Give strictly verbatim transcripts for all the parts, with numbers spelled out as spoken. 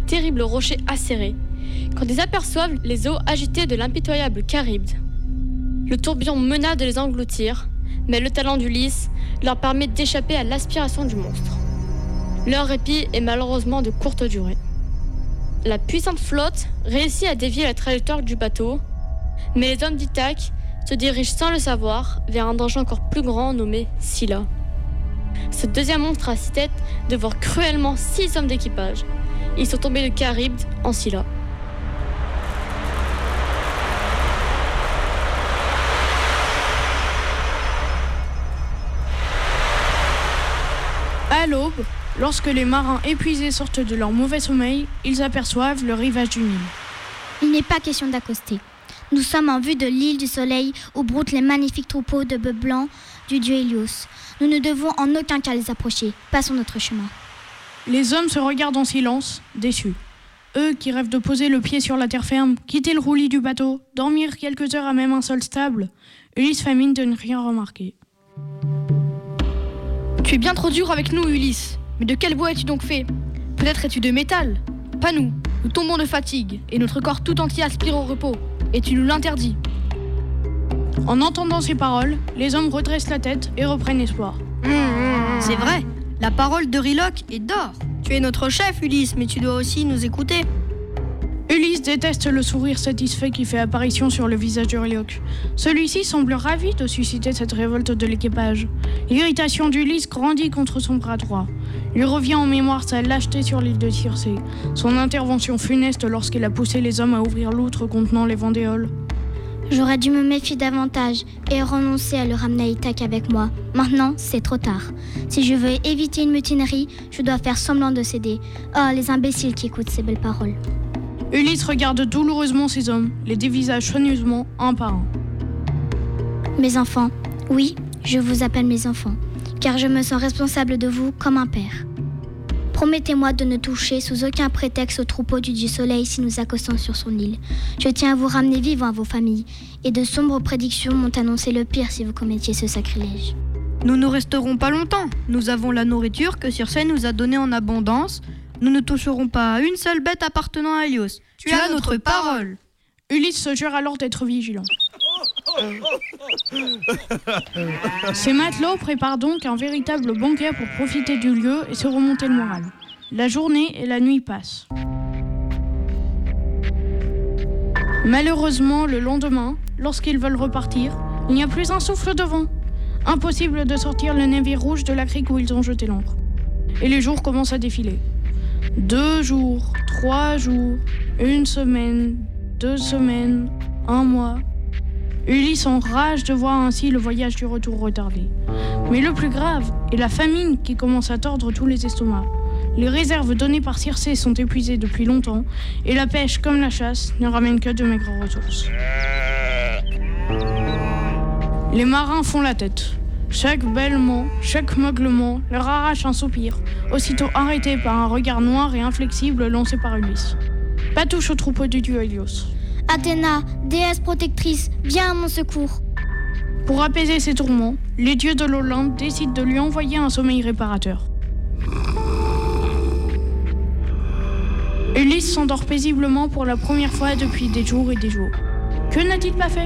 terribles rochers acérés, quand ils aperçoivent les eaux agitées de l'impitoyable Charybde. Le tourbillon menace de les engloutir, mais le talent d'Ulysse leur permet d'échapper à l'aspiration du monstre. Leur répit est malheureusement de courte durée. La puissante flotte réussit à dévier la trajectoire du bateau, mais les hommes d'Ithaque se dirigent sans le savoir vers un danger encore plus grand nommé Scylla. Ce deuxième monstre a six têtes dévore cruellement six hommes d'équipage. Ils sont tombés de Charybde en Scylla. À l'aube, lorsque les marins épuisés sortent de leur mauvais sommeil, ils aperçoivent le rivage du Nil. Il n'est pas question d'accoster. Nous sommes en vue de l'île du Soleil où broutent les magnifiques troupeaux de bœufs blancs du dieu Hélios. Nous ne devons en aucun cas les approcher. Passons notre chemin. Les hommes se regardent en silence, déçus. Eux qui rêvent de poser le pied sur la terre ferme, quitter le roulis du bateau, dormir quelques heures à même un sol stable, Ulysse fait mine de ne rien remarquer. Tu es bien trop dur avec nous, Ulysse. Mais de quel bois es-tu donc fait ? Peut-être es-tu de métal ? Pas nous. Nous tombons de fatigue et notre corps tout entier aspire au repos. Et tu nous l'interdis. En entendant ces paroles, les hommes redressent la tête et reprennent espoir. Mmh, c'est vrai, la parole de Riloc est d'or. Tu es notre chef, Ulysse, mais tu dois aussi nous écouter. Ulysse déteste le sourire satisfait qui fait apparition sur le visage de Riloc. Celui-ci semble ravi de susciter cette révolte de l'équipage. L'irritation d'Ulysse grandit contre son bras droit. Lui revient en mémoire sa lâcheté sur l'île de Circé, son intervention funeste lorsqu'il a poussé les hommes à ouvrir l'outre contenant les vendéoles. J'aurais dû me méfier davantage et renoncer à le ramener à Ithaque avec moi. Maintenant, c'est trop tard. Si je veux éviter une mutinerie, je dois faire semblant de céder. Oh, les imbéciles qui écoutent ces belles paroles. Ulysse regarde douloureusement ces hommes, les dévisage soigneusement un par un. Mes enfants, oui, je vous appelle mes enfants, car je me sens responsable de vous comme un père. Promettez-moi de ne toucher sous aucun prétexte au troupeau du dieu Soleil si nous accostons sur son île. Je tiens à vous ramener vivants à vos familles, et de sombres prédictions m'ont annoncé le pire si vous commettiez ce sacrilège. Nous ne resterons pas longtemps. Nous avons la nourriture que Circé nous a donnée en abondance. Nous ne toucherons pas à une seule bête appartenant à Hélios. Tu, tu as notre parole. Ulysse se jure alors d'être vigilant. Ces matelots préparent donc un véritable banquet pour profiter du lieu et se remonter le moral. La journée et la nuit passent. Malheureusement, le lendemain, lorsqu'ils veulent repartir, il n'y a plus un souffle de vent. Impossible de sortir le navire rouge de la crique où ils ont jeté l'ancre. Et les jours commencent à défiler. Deux jours, trois jours, une semaine, deux semaines, un mois. Ulysse enrage de voir ainsi le voyage du retour retardé. Mais le plus grave est la famine qui commence à tordre tous les estomacs. Les réserves données par Circé sont épuisées depuis longtemps et la pêche comme la chasse ne ramène que de maigres ressources. Les marins font la tête. Chaque bêlement, chaque meuglement leur arrache un soupir, aussitôt arrêté par un regard noir et inflexible lancé par Ulysse. Pas touche au troupeau du dieu Hélios. Athéna, déesse protectrice, viens à mon secours. Pour apaiser ses tourments, les dieux de l'Olympe décident de lui envoyer un sommeil réparateur. Ulysse s'endort paisiblement pour la première fois depuis des jours et des jours. Que n'a-t-il pas fait ?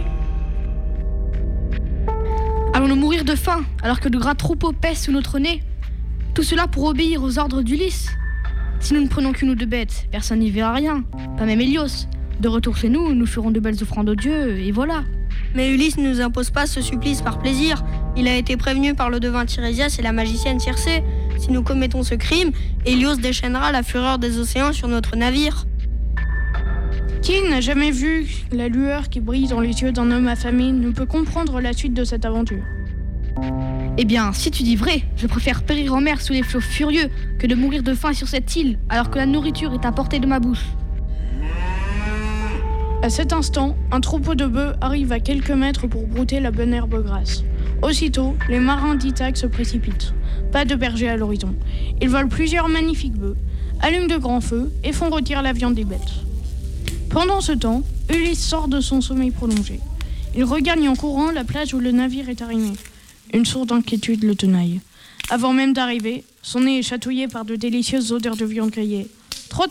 Allons-nous mourir de faim alors que de gras troupeaux pèsent sous notre nez ? Tout cela pour obéir aux ordres d'Ulysse. Si nous ne prenons qu'une ou deux bêtes, personne n'y verra rien, pas même Hélios. De retour chez nous, nous ferons de belles offrandes aux dieux, et voilà. Mais Ulysse ne nous impose pas ce supplice par plaisir. Il a été prévenu par le devin Tirésias et la magicienne Circé. Si nous commettons ce crime, Hélios déchaînera la fureur des océans sur notre navire. Qui n'a jamais vu la lueur qui brille dans les yeux d'un homme affamé ne peut comprendre la suite de cette aventure. Eh bien, si tu dis vrai, je préfère périr en mer sous les flots furieux que de mourir de faim sur cette île alors que la nourriture est à portée de ma bouche. À cet instant, un troupeau de bœufs arrive à quelques mètres pour brouter la bonne herbe grasse. Aussitôt, les marins d'Ithaque se précipitent. Pas de berger à l'horizon. Ils volent plusieurs magnifiques bœufs, allument de grands feux et font rôtir la viande des bêtes. Pendant ce temps, Ulysse sort de son sommeil prolongé. Il regagne en courant la plage où le navire est arrimé. Une sourde inquiétude le tenaille. Avant même d'arriver, son nez est chatouillé par de délicieuses odeurs de viande grillée.